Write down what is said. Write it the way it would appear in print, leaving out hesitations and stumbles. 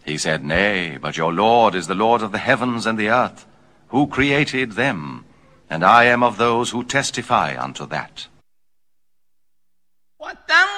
He said, Nay, but your Lord is the Lord of the heavens and the earth, who created them, and I am of those who testify unto that.